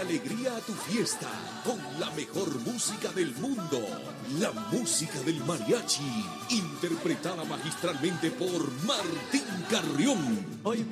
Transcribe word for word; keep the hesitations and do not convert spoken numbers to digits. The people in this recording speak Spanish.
alegría a tu fiesta con la mejor música del mundo. La música del mariachi, interpretada magistralmente por Martín Carrión. Hoy